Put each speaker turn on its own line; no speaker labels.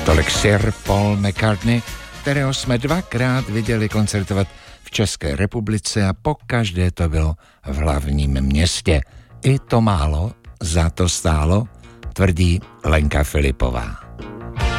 Tolik Sir Paul McCartney, kterého jsme dvakrát viděli koncertovat v České republice a pokaždé to bylo v hlavním městě. I to málo za to stálo, tvrdí Lenka Filipová.